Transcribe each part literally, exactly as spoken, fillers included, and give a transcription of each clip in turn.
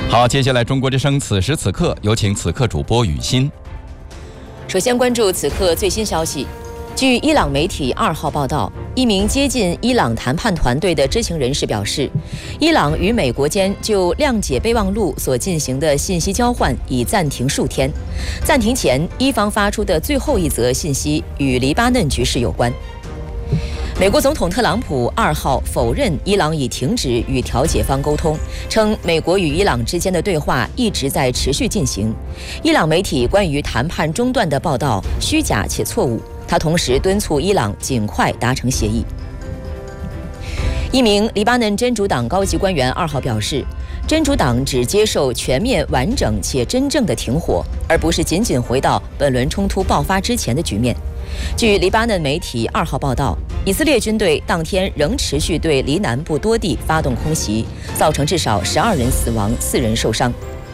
好，接下来中国之声此时此刻，有请此刻主播雨欣。 首先关注此刻最新消息。据伊朗媒体二号报道，一名接近伊朗谈判团队的知情人士表示，伊朗与美国间就谅解备忘录所进行的信息交换已暂停数天。暂停前，伊方发出的最后一则信息与黎巴嫩局势有关。美国总统特朗普二号否认伊朗已停止与调解方沟通，称美国与伊朗之间的对话一直在持续进行。伊朗媒体关于谈判中断的报道虚假且错误。他同时敦促伊朗尽快达成协议。一名黎巴嫩真主党高级官员二号表示，真主党只接受全面、完整且真正的停火，而不是仅仅回到本轮冲突爆发之前的局面。据黎巴嫩媒体二号报道，以色列军队当天仍持续对黎南部多地发动空袭，造成至少十二人死亡、四人受伤。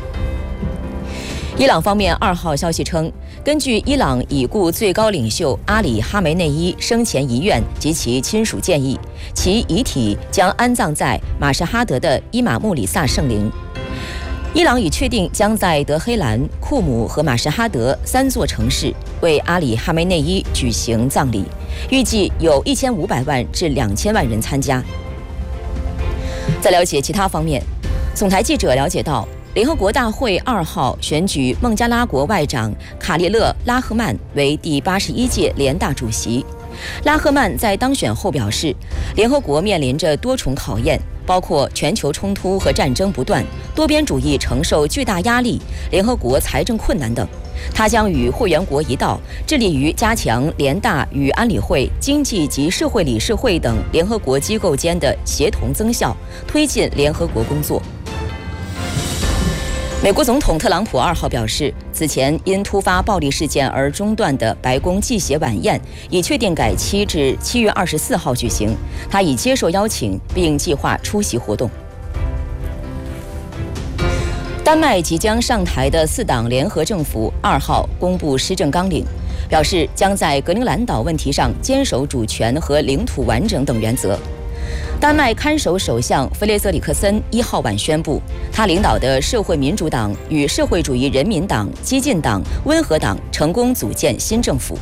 伊朗方面二号消息称，根据伊朗已故最高领袖阿里·哈梅内伊生前遗愿及其亲属建议，其遗体将安葬在马什哈德的伊玛目里萨圣陵。伊朗已确定将在德黑兰、库姆和马什哈德三座城市为阿里·哈梅内伊举行葬礼，预计有一千五百万至两千万人参加。在了解其他方面，总台记者了解到，联合国大会二号选举孟加拉国外长卡利勒·拉赫曼为第八十一届联大主席。拉赫曼在当选后表示，联合国面临着多重考验，包括全球冲突和战争不断，多边主义承受巨大压力，联合国财政困难等。他将与会员国一道，致力于加强联大与安理会、经济及社会理事会等联合国机构间的协同增效，推进联合国工作。美国总统特朗普二号表示，此前因突发暴力事件而中断的白宫祭血晚宴已确定改期至七月二十四号举行，他已接受邀请并计划出席活动。丹麦即将上台的四党联合政府二号公布施政纲领，表示将在格陵兰岛问题上坚守主权和领土完整等原则。丹麦看守首相弗雷泽里克森一号晚宣布，他领导的社会民主党与社会主义人民党、激进党、温和党成功组建新政府。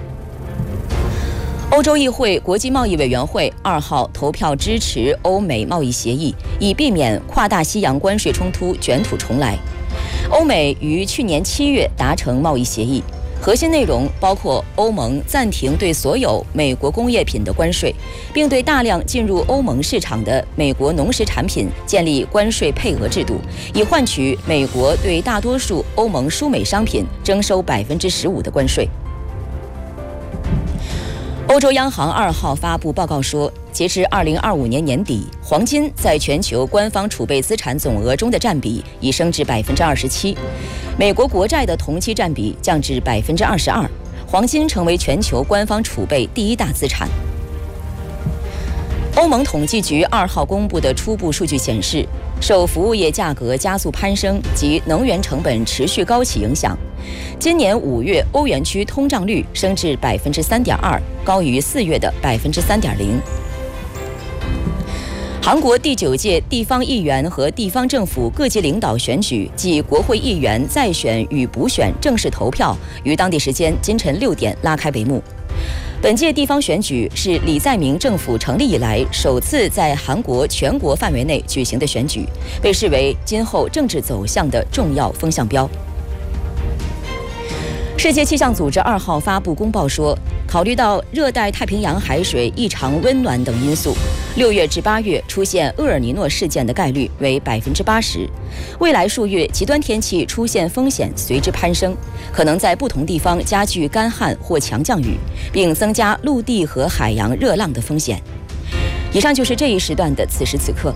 欧洲议会国际贸易委员会二号投票支持欧美贸易协议，以避免跨大西洋关税冲突卷土重来。欧美于去年七月达成贸易协议，核心内容包括欧盟暂停对所有美国工业品的关税，并对大量进入欧盟市场的美国农食产品建立关税配额制度，以换取美国对大多数欧盟输美商品征收百分之十五的关税。欧洲央行二号发布报告说，截至二零二五年年底，黄金在全球官方储备资产总额中的占比已升至百分之二十七，美国国债的同期占比降至百分之二十二，黄金成为全球官方储备第一大资产。欧盟统计局二号公布的初步数据显示，受服务业价格加速攀升及能源成本持续高企影响，今年五月欧元区通胀率升至百分之三点二，高于四月的百分之三点零。韩国第九届地方议员和地方政府各级领导选举暨国会议员再选与补选正式投票于当地时间今晨六点拉开帷幕。本届地方选举是李在明政府成立以来首次在韩国全国范围内举行的选举，被视为今后政治走向的重要风向标。世界气象组织二号发布公报说，考虑到热带太平洋海水异常温暖等因素，六月至八月出现厄尔尼诺事件的概率为百分之八十。未来数月极端天气出现风险随之攀升，可能在不同地方加剧干旱或强降雨，并增加陆地和海洋热浪的风险。以上就是这一时段的此时此刻。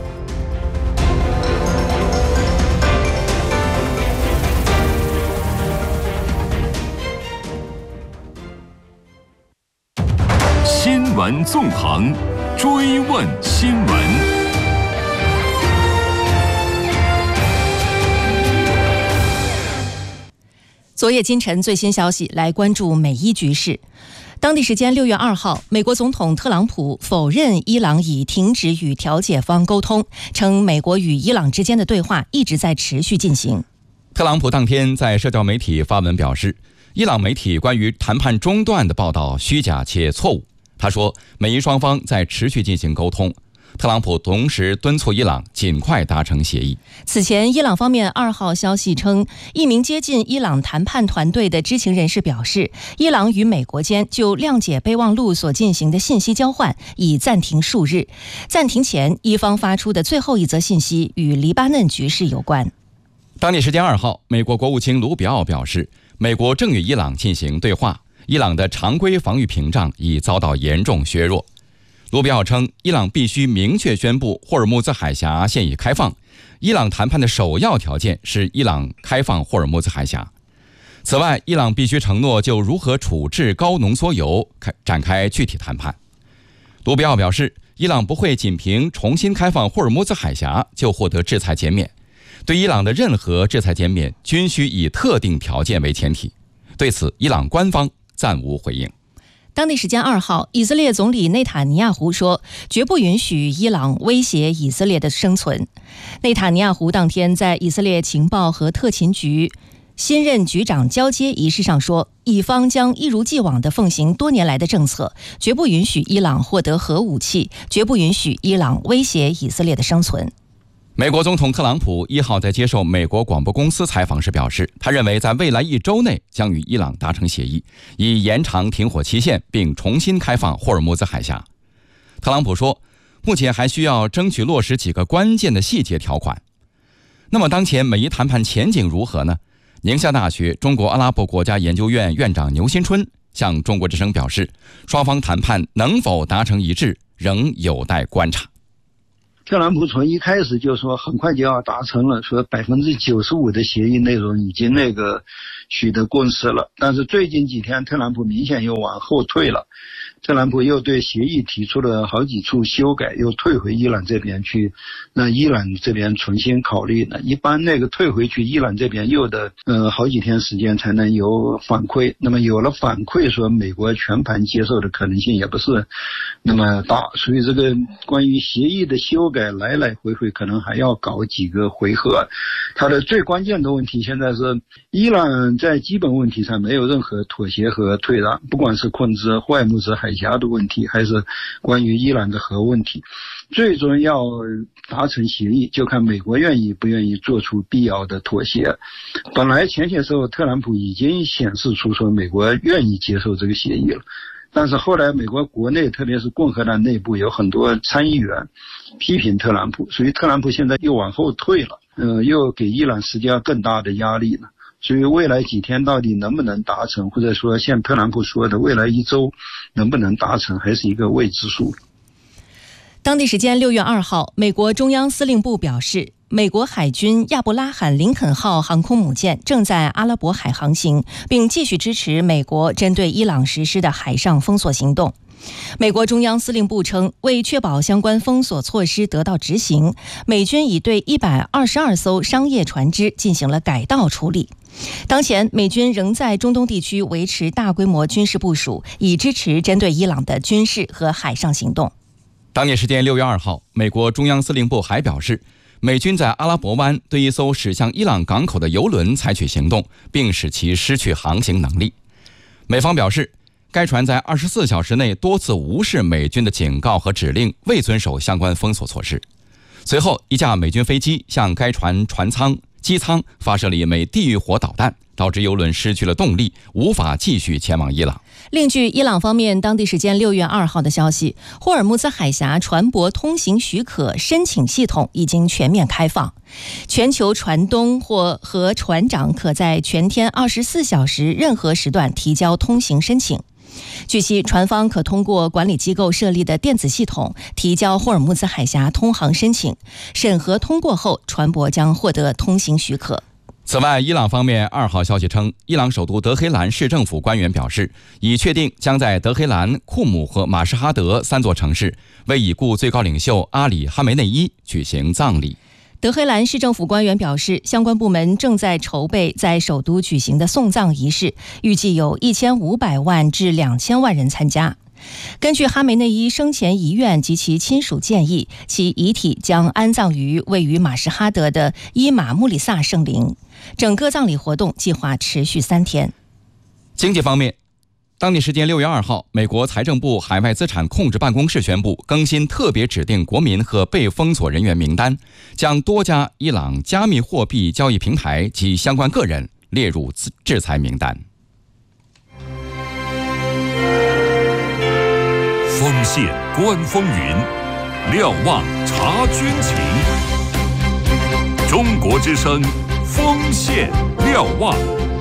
新闻纵横，追问新闻。 昨夜今晨最新消息，来关注美伊局势。 当地时间六月二号，美国总统特朗普否认伊朗已停止与调解方沟通，称美国与伊朗之间的对话一直在持续进行。 特朗普当天在社交媒体发文表示，伊朗媒体关于谈判中断的报道虚假且错误。他说，美伊双方在持续进行沟通。特朗普同时敦促伊朗尽快达成协议。 此前，伊朗方面二号消息称，一名接近伊朗谈判团队的知情人士表示，伊朗与美国间就谅解备忘录所进行的信息交换已暂停数日。暂停前，伊方发出的最后一则信息与黎巴嫩局势有关。 当地时间二号，美国国务卿卢比奥表示，美国正与伊朗进行对话，伊朗的常规防御屏障已遭到严重削弱。卢比奥称，伊朗必须明确宣布霍尔木兹海峡现已开放，伊朗谈判的首要条件是伊朗开放霍尔木兹海峡。此外，伊朗必须承诺就如何处置高浓缩铀展开具体谈判。卢比奥表示，伊朗不会仅凭重新开放霍尔木兹海峡就获得制裁减免，对伊朗的任何制裁减免均需以特定条件为前提。对此，伊朗官方暂无回应。 当地时间二号，以色列总理内塔尼亚胡说，绝不允许伊朗威胁以色列的生存。内塔尼亚胡当天在以色列情报和特勤局新任局长交接仪式上说，以方将一如既往地奉行多年来的政策，绝不允许伊朗获得核武器，绝不允许伊朗威胁以色列的生存。 美国总统特朗普一号在接受美国广播公司采访时表示，他认为在未来一周内将与伊朗达成协议，以延长停火期限并重新开放霍尔木兹海峡。特朗普说，目前还需要争取落实几个关键的细节条款。那么当前美伊谈判前景如何呢？宁夏大学中国阿拉伯国家研究院院长牛新春向中国之声表示，双方谈判能否达成一致仍有待观察。 特朗普从一开始就说很快就要达成了，说百分之九十五的协议内容已经那个取得共识了，但是最近几天特朗普明显又往后退了。特朗普又对协议提出了好几处修改，又退回伊朗这边去，让伊朗这边重新考虑呢。一般那个退回去伊朗这边又得呃好几天时间才能有反馈，那么有了反馈，说美国全盘接受的可能性也不是那么大，所以这个关于协议的修改来来回回可能还要搞几个回合。它的最关键的问题现在是伊朗在基本问题上没有任何妥协和退让，不管是控制霍尔木兹海峡的问题，还是关于伊朗的核问题，最终要达成协议就看美国愿意不愿意做出必要的妥协。本来前些时候特朗普已经显示出说美国愿意接受这个协议了，但是后来美国国内特别是共和党内部有很多参议员批评特朗普，所以特朗普现在又往后退了，呃，又给伊朗施加更大的压力了。所以未来几天到底能不能达成，或者说像特朗普说的未来一周能不能达成，还是一个未知数。 当地时间六月二号，美国中央司令部表示，美国海军亚伯拉罕·林肯号航空母舰正在阿拉伯海航行，并继续支持美国针对伊朗实施的海上封锁行动。美国中央司令部称，为确保相关封锁措施得到执行，美军已对一百二十二艘商业船只进行了改道处理。当前，美军仍在中东地区维持大规模军事部署，以支持针对伊朗的军事和海上行动。 当地时间六月二号，美国中央司令部还表示，美军在阿拉伯湾对一艘驶向伊朗港口的油轮采取行动，并使其失去航行能力。美方表示，该船在二十四小时内多次无视美军的警告和指令，未遵守相关封锁措施。随后，一架美军飞机向该船船舱、机舱发射了一枚地狱火导弹，导致油轮失去了动力，无法继续前往伊朗。 另据伊朗方面当地时间六月二号的消息，霍尔木兹海峡船舶通行许可申请系统已经全面开放，全球船东或和船长可在全天二十四小时任何时段提交通行申请。据悉，船方可通过管理机构设立的电子系统提交霍尔木兹海峡通航申请，审核通过后，船舶将获得通行许可。 此外，伊朗方面二号消息称，伊朗首都德黑兰市政府官员表示，已确定将在德黑兰、库姆和马什哈德三座城市为已故最高领袖阿里·哈梅内伊举行葬礼。 德黑兰市政府官员表示，相关部门正在筹备在首都举行的送葬仪式，预计有一千五百万至两千万人参加。根据哈梅内伊生前遗愿及其亲属建议，其遗体将安葬于位于马什哈德的伊玛穆里萨圣陵。整个葬礼活动计划持续三天。 经济方面，当地时间六月二号，美国财政部海外资产控制办公室宣布更新特别指定国民和被封锁人员名单，将多家伊朗加密货币交易平台及相关个人列入制裁名单。 锋线观风云，瞭望察军情。中国之声，锋线瞭望。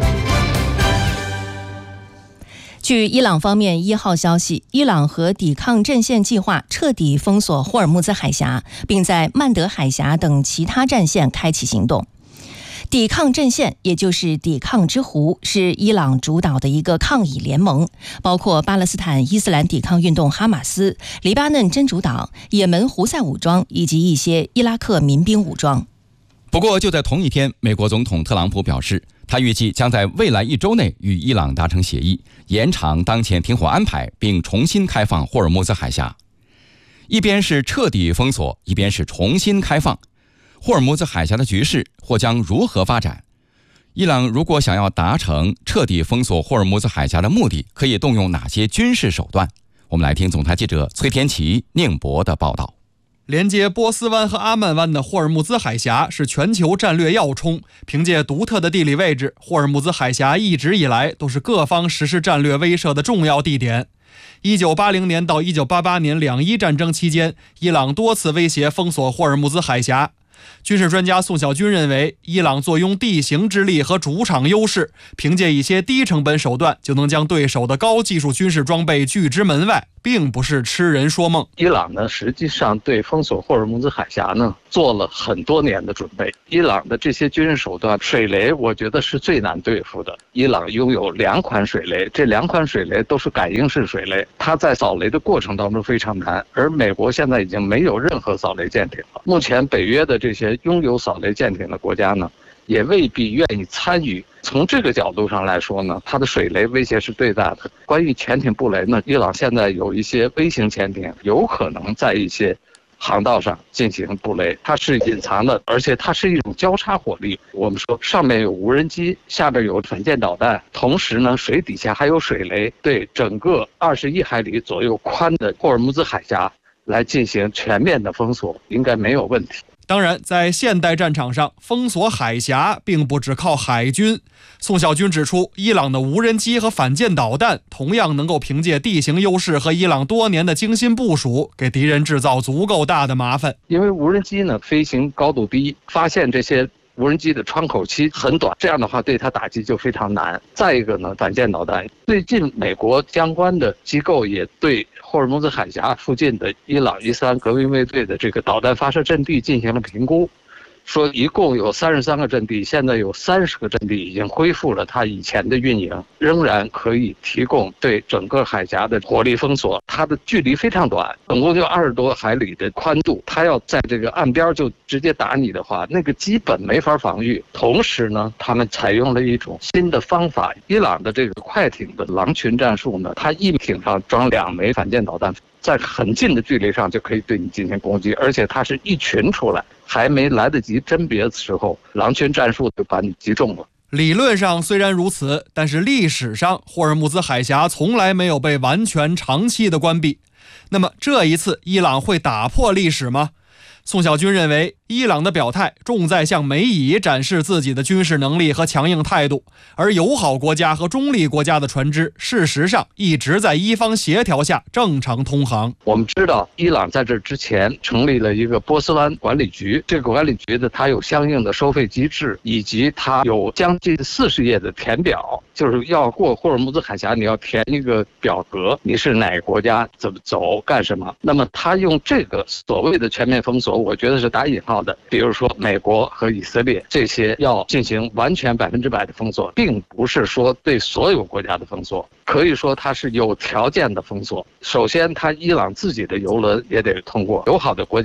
据伊朗方面一号消息，伊朗和抵抗阵线计划彻底封锁霍尔木兹海峡，并在曼德海峡等其他战线开启行动。抵抗阵线，也就是抵抗之湖，是伊朗主导的一个抗议联盟，包括巴勒斯坦伊斯兰抵抗运动哈马斯、黎巴嫩真主党、也门胡塞武装以及一些伊拉克民兵武装。 不过就在同一天，美国总统特朗普表示，他预计将在未来一周内与伊朗达成协议，延长当前停火安排，并重新开放霍尔木兹海峡。一边是彻底封锁，一边是重新开放，霍尔木兹海峡的局势或将如何发展？伊朗如果想要达成彻底封锁霍尔木兹海峡的目的，可以动用哪些军事手段？我们来听总台记者崔天琪、宁博的报道。 连接波斯湾和阿曼湾的霍尔木兹海峡是全球战略要冲，凭借独特的地理位置，霍尔木兹海峡一直以来都是各方实施战略威慑的重要地点。一九八零年到一九八八年两伊战争期间，伊朗多次威胁封锁霍尔木兹海峡。军事专家宋小军认为，伊朗坐拥地形之力和主场优势，凭借一些低成本手段就能将对手的高技术军事装备拒之门外，并不是痴人说梦。 伊朗呢，实际上对封锁霍尔木兹海峡呢做了很多年的准备。伊朗的这些军事手段，水雷我觉得是最难对付的。伊朗拥有两款水雷，这两款水雷都是感应式水雷，它在扫雷的过程当中非常难。而美国现在已经没有任何扫雷舰艇了。目前北约的这些拥有扫雷舰艇的国家呢，也未必愿意参与。从这个角度上来说呢，它的水雷威胁是最大的。关于潜艇布雷呢，伊朗现在有一些微型潜艇，有可能在一些航道上进行布雷，它是隐藏的，而且它是一种交叉火力。我们说上面有无人机，下面有反舰导弹，同时呢，水底下还有水雷，对整个二十一海里左右宽的霍尔木兹海峡来进行全面的封锁，应该没有问题。 当然，在现代战场上，封锁海峡并不只靠海军。宋小军指出，伊朗的无人机和反舰导弹同样能够凭借地形优势和伊朗多年的精心部署，给敌人制造足够大的麻烦。 因为无人机呢，飞行高度低，发现这些无人机的窗口期很短，这样的话对它打击就非常难。再一个呢，反舰导弹，最近美国相关的机构也对霍尔木兹海峡附近的伊朗伊斯兰革命卫队的这个导弹发射阵地进行了评估，说一共有三十三个阵地，现在有三十个阵地已经恢复了它以前的运营，仍然可以提供对整个海峡的火力封锁。它的距离非常短，总共就二十多海里的宽度，它要在这个岸边就直接打你的话，那个基本没法防御。同时呢，他们采用了一种新的方法，伊朗的这个快艇的狼群战术呢，它一艇上装两枚反舰导弹，在很近的距离上就可以对你进行攻击，而且它是一群出来，还没来得及甄别的时候，狼群战术就把你击中了。 理论上虽然如此，但是历史上霍尔木兹海峡从来没有被完全长期的关闭。那么这一次伊朗会打破历史吗？宋小军认为，伊朗的表态重在向美以展示自己的军事能力和强硬态度，而友好国家和中立国家的船只事实上一直在伊方协调下正常通航。 我们知道，伊朗在这之前成立了一个波斯湾管理局，这个管理局的它有相应的收费机制，以及它有将近四十页的填表，就是要过霍尔木兹海峡，你要填一个表格，你是哪个国家，怎么走，干什么。那么他用这个所谓的全面封锁，我觉得是打引号的。比如说美国和以色列这些要进行完全百分之百的封锁，并不是说对所有国家的封锁，可以说它是有条件的封锁。首先，它伊朗自己的油轮也得通过，友好的国家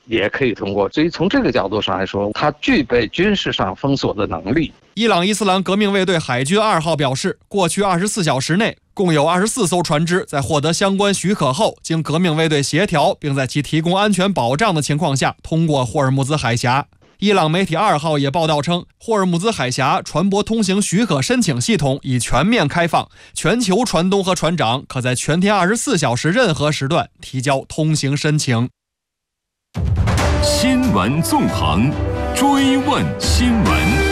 也可以通过。所以从这个角度上来说，它具备军事上封锁的能力。 伊朗伊斯兰革命卫队海军二号表示，过去二十四小时内，共有二十四艘船只在获得相关许可后，经革命卫队协调，并在其提供安全保障的情况下，通过霍尔木兹海峡。伊朗媒体二号也报道称，霍尔木兹海峡船舶通行许可申请系统已全面开放，全球船东和船长可在全天二十四小时任何时段提交通行申请。 新闻纵横，追问新闻。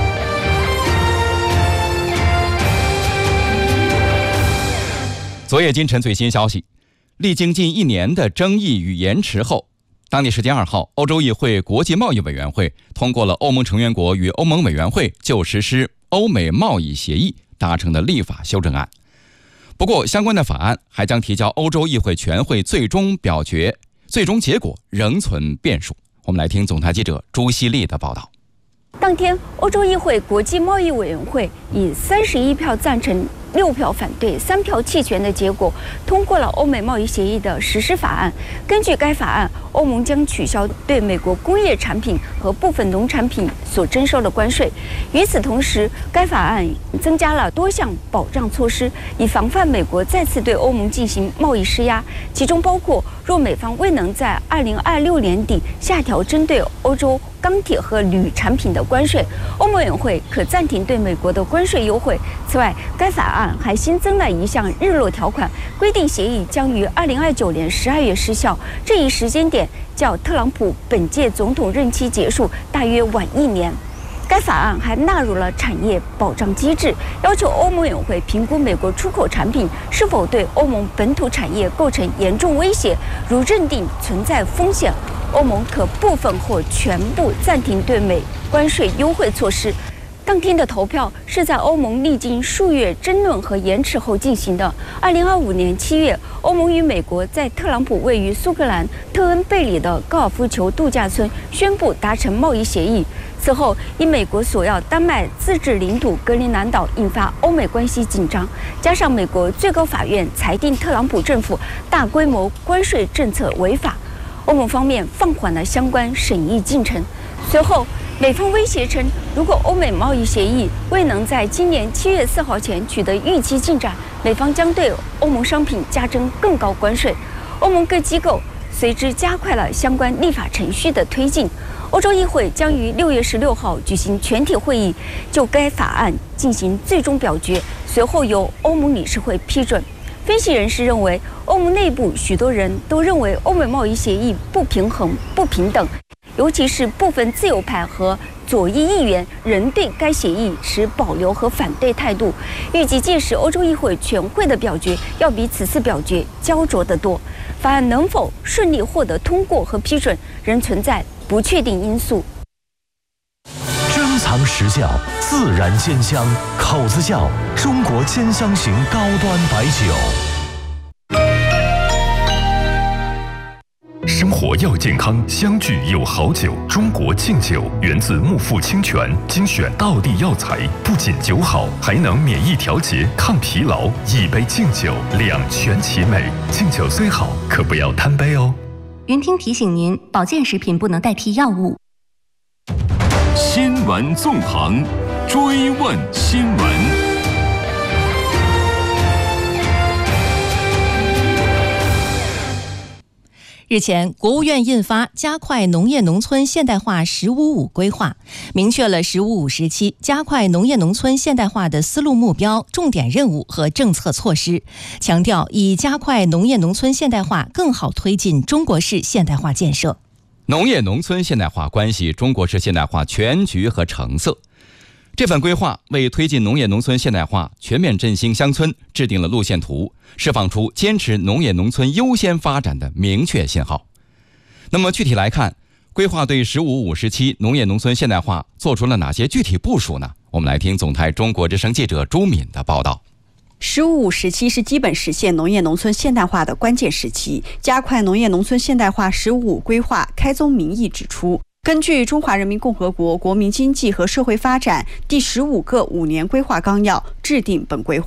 昨夜今晨最新消息，历经近一年的争议与延迟后，当地时间二号，欧洲议会国际贸易委员会通过了欧盟成员国与欧盟委员会就实施欧美贸易协议达成的立法修正案。不过，相关的法案还将提交欧洲议会全会最终表决，最终结果仍存变数。我们来听总台记者朱希丽的报道。 当天，欧洲议会国际贸易委员会以三十一票赞成、六票反对、三票弃权的结果，通过了欧美贸易协议的实施法案。根据该法案，欧盟将取消对美国工业产品和部分农产品所征收的关税。与此同时，该法案增加了多项保障措施，以防范美国再次对欧盟进行贸易施压，其中包括若美方未能在二零二六年底下调针对欧洲钢铁和铝产品的关税，欧盟委员会可暂停对美国的关税优惠。此外，该法案还新增了一项日落条款，规定协议将于二零二九年十二月失效。这一时间点较特朗普本届总统任期结束大约晚一年。该法案还纳入了产业保障机制，要求欧盟委员会评估美国出口产品是否对欧盟本土产业构成严重威胁，如认定存在风险，欧盟可部分或全部暂停对美关税优惠措施。当天的投票是在欧盟历经数月争论和延迟后进行的。二零二五年七月，欧盟与美国在特朗普位于苏格兰特恩贝里的高尔夫球度假村宣布达成贸易协议。此后，因美国索要丹麦自治领土格陵兰岛，引发欧美关系紧张，加上美国最高法院裁定特朗普政府大规模关税政策违法，欧盟方面放缓了相关审议进程。随后，美方威胁称，如果欧美贸易协议未能在今年七月四号前取得预期进展，美方将对欧盟商品加征更高关税。欧盟各机构随之加快了相关立法程序的推进。欧洲议会将于六月十六号举行全体会议，就该法案进行最终表决，随后由欧盟理事会批准。分析人士认为，欧盟内部许多人都认为欧美贸易协议不平衡、不平等，尤其是部分自由派和左翼议员仍对该协议持保留和反对态度。预计届时欧洲议会全会的表决要比此次表决焦灼得多。法案能否顺利获得通过和批准，仍存在不确定因素。 珍藏实窖，自然鲜香，口子窖，中国兼香型高端白酒。 生活要健康，相聚有好酒。中国敬酒源自木富清泉，精选道地药材，不仅酒好，还能免疫调节、抗疲劳。一杯敬酒，两全其美。敬酒虽好，可不要贪杯哦。 云听提醒您，保健食品不能代替药物。 新闻纵横，追问新闻。 日前，国务院印发《加快农业农村现代化“十五五”规划》，明确了“十五五”时期加快农业农村现代化的思路目标、重点任务和政策措施，强调以加快农业农村现代化更好推进中国式现代化建设。 农业农村现代化关系中国式现代化全局和成色。这份规划为推进农业农村现代化、全面振兴乡村制定了路线图，释放出坚持农业农村优先发展的明确信号。那么具体来看，规划对“十五五”时期农业农村现代化做出了哪些具体部署呢？我们来听总台中国之声记者朱敏的报道。 十五五时期是基本实现农业农村现代化的关键时期。加快农业农村现代化“十五五”规划开宗明义指出，根据《中华人民共和国国民经济和社会发展第十五个五年规划纲要》制定本规划。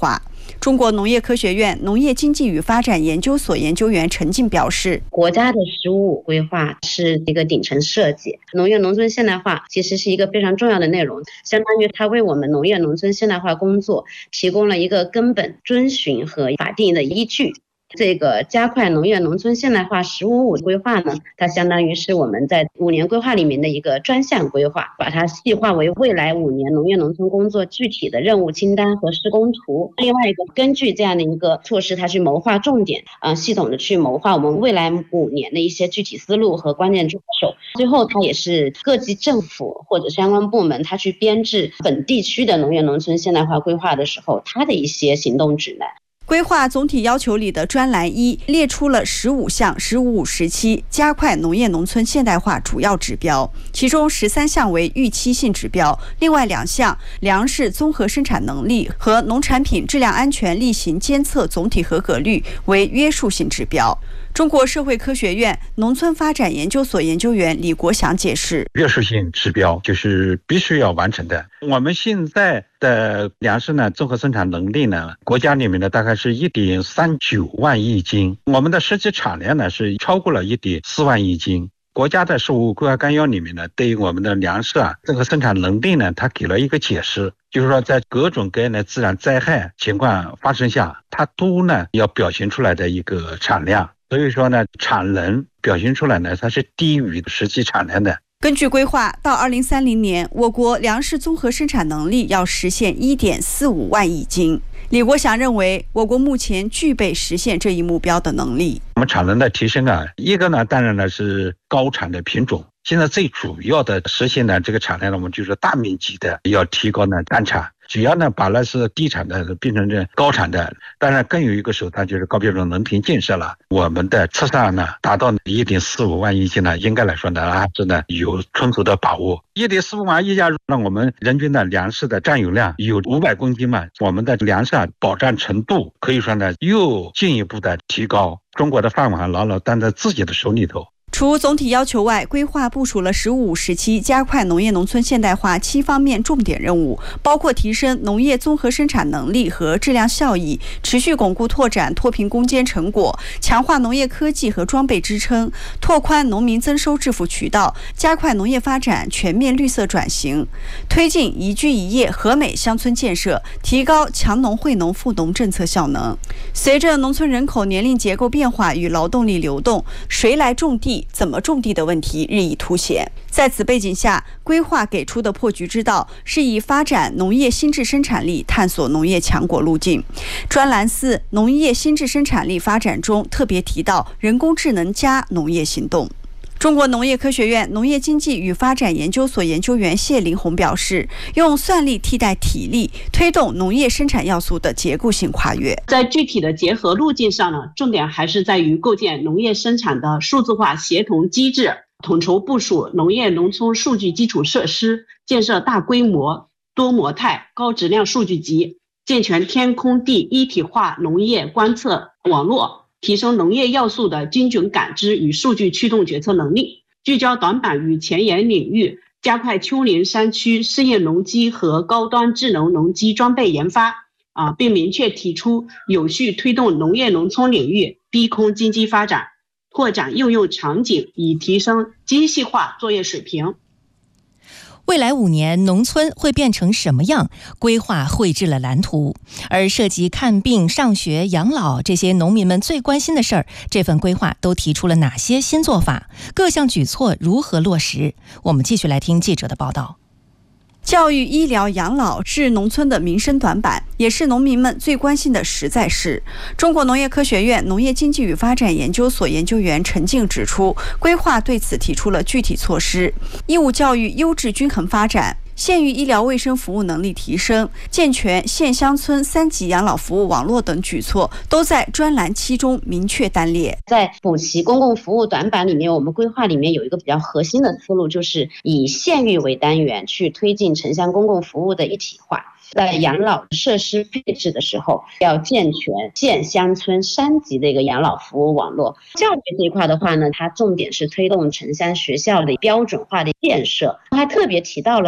中国农业科学院农业经济与发展研究所研究员陈静表示， 国家的“十五五”规划是一个顶层设计，农业农村现代化其实是一个非常重要的内容，相当于它为我们农业农村现代化工作提供了一个根本遵循和法定的依据。这个加快农业农村现代化“十五五”规划呢，它相当于是我们在五年规划里面的一个专项规划，把它细化为未来五年农业农村工作具体的任务清单和施工图。另外一个，根据这样的一个措施，它去谋划重点，呃，系统的去谋划我们未来五年的一些具体思路和关键抓手。最后，它也是各级政府或者相关部门，它去编制本地区的农业农村现代化规划的时候，它的一些行动指南。 规划总体要求里的专栏一列出了十五项“十五五”时期加快农业农村现代化主要指标，其中十三项为预期性指标，另外两项粮食综合生产能力和农产品质量安全例行监测总体合格率为约束性指标。中国社会科学院农村发展研究所研究员李国祥解释， 约束性指标就是必须要完成的。我们现在的粮食呢，综合生产能力呢，国家里面的大概是 一点三九万亿斤，我们的实际产量呢是超过了 一点四万亿斤。国家的“十五五”规划纲要里面呢，对于我们的粮食啊综合生产能力呢，它给了一个解释，就是说在各种各样的自然灾害情况发生下，它都呢要表现出来的一个产量。所以说呢，产能表现出来呢，它是低于实际产量的。 根据规划，到二零三零年，我国粮食综合生产能力要实现 一点四五万亿斤。李国祥认为，我国目前具备实现这一目标的能力。 我们产能的提升啊，一个呢，当然呢是高产的品种。现在最主要的实现呢这个产量呢，我们就是大面积的要提高呢单产。只要呢把那是低产的变成这高产的，当然更有一个手段就是高标准农田建设了。我们的测算呢达到 一点四五万亿斤呢，应该来说呢还是呢有充足的把握。一点四五万亿斤让我们人均的粮食的占有量有五百公斤嘛，我们的粮食保障程度可以说呢又进一步的提高。中国的饭碗牢牢担在自己的手里头。 除总体要求外，规划部署了“十五五”时期加快农业农村现代化七方面重点任务，包括提升农业综合生产能力和质量效益，持续巩固拓展脱贫攻坚成果，强化农业科技和装备支撑，拓宽农民增收致富渠道，加快农业发展全面绿色转型，推进宜居宜业和美乡村建设，提高强农惠农富农政策效能。随着农村人口年龄结构变化与劳动力流动，谁来种地、怎么种地的问题日益凸显。在此背景下，规划给出的破局之道是以发展农业新质生产力探索农业强国路径。专栏四农业新质生产力发展中特别提到人工智能加农业行动。中国农业科学院农业经济与发展研究所研究员谢林红表示，用算力替代体力，推动农业生产要素的结构性跨越。 在具体的结合路径上呢，重点还是在于构建农业生产的数字化协同机制，统筹部署农业农村数据基础设施，建设大规模多模态高质量数据集，健全天空地一体化农业观测网络，提升农业要素的精准感知与数据驱动决策能力，聚焦短板与前沿领域，加快丘陵山区试验农机和高端智能农机装备研发，啊，并明确提出有序推动农业农村领域低空经济发展，拓展应用场景，以提升精细化作业水平。 未来五年农村会变成什么样？规划绘制了蓝图，而涉及看病、上学、养老这些农民们最关心的事儿，这份规划都提出了哪些新做法？各项举措如何落实？我们继续来听记者的报道。 教育、医疗、养老是农村的民生短板，也是农民们最关心的实在事。中国农业科学院农业经济与发展研究所研究员陈静指出，规划对此提出了具体措施：义务教育优质均衡发展，县域医疗卫生服务能力提升，健全县乡村三级养老服务网络等举措，都在专栏七中明确单列。 在补齐公共服务短板里面，我们规划里面有一个比较核心的思路，就是以县域为单元去推进城乡公共服务的一体化。在养老设施配置的时候，要健全县乡村三级的一个养老服务网络。教育这一块的话呢，它重点是推动城乡学校的标准化的建设，还特别提到了要保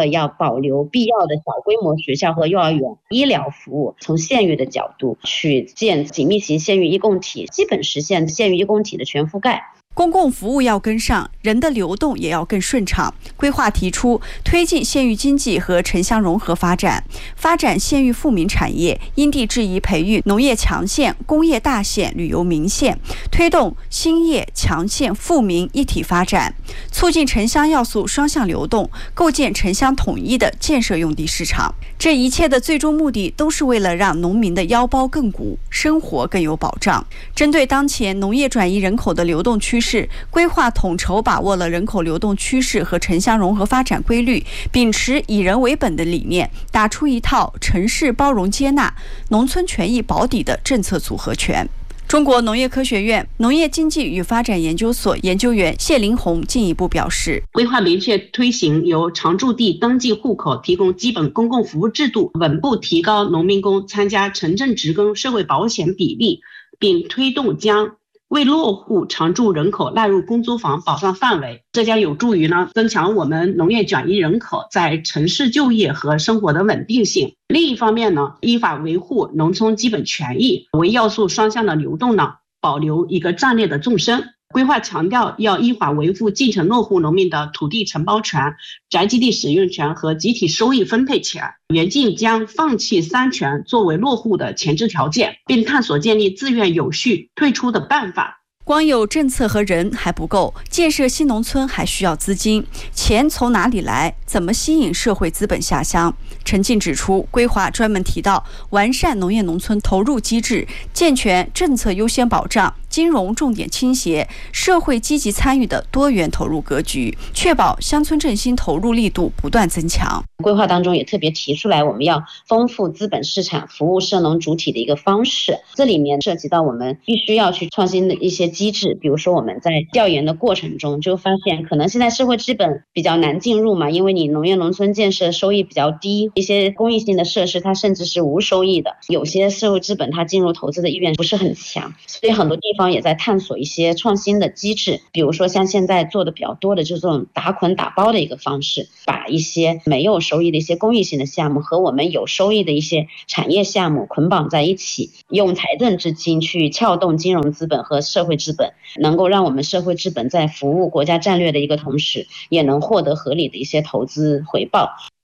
保留必要的小规模学校和幼儿园、医疗服务，从县域的角度去建紧密型县域一共体，基本实现县域一共体的全覆盖。 公共服务要跟上，人的流动也要更顺畅。规划提出推进县域经济和城乡融合发展，发展县域富民产业，因地制宜培育农业强县、工业大县、旅游名县，推动兴业强县富民一体发展，促进城乡要素双向流动，构建城乡统一的建设用地市场。这一切的最终目的都是为了让农民的腰包更鼓，生活更有保障。针对当前农业转移人口的流动趋势，规划统筹把握了人口流动趋势和城乡融合发展规律，秉持以人为本的理念，打出一套城市包容接纳、农村权益保底的政策组合拳。中国农业科学院农业经济与发展研究所研究员谢林红进一步表示， 规划明确推行由常住地登记户口提供基本公共服务制度，稳步提高农民工参加城镇职工社会保险比例，并推动将未落户常住人口纳入公租房保障范围，这将有助于呢增强我们农业转移人口在城市就业和生活的稳定性。另一方面呢，依法维护农村基本权益，为要素双向的流动呢保留一个战略的纵深。规划强调要依法维护进城落户农民的土地承包权、宅基地使用权和集体收益分配权，严禁将放弃三权作为落户的前置条件，并探索建立自愿有序退出的办法。 光有政策和人还不够，建设新农村还需要资金，钱从哪里来？怎么吸引社会资本下乡？陈静指出，规划专门提到完善农业农村投入机制，健全政策优先保障、金融重点倾斜、社会积极参与的多元投入格局，确保乡村振兴投入力度不断增强。 规划当中也特别提出来，我们要丰富资本市场服务社农主体的一个方式，这里面涉及到我们必须要去创新的一些机制，比如说我们在调研的过程中就发现，可能现在社会资本比较难进入嘛，因为你农业农村建设收益比较低，一些公益性的设施它甚至是无收益的，有些社会资本它进入投资的意愿不是很强，所以很多地方也在探索一些创新的机制，比如说像现在做的比较多的就是这种打捆打包的一个方式，把一些没有收益的一些公益性的项目和我们有收益的一些产业项目捆绑在一起，用财政资金去撬动金融资本和社会资本，能够让我们社会资本在服务国家战略的一个同时，也能获得合理的一些投资回报。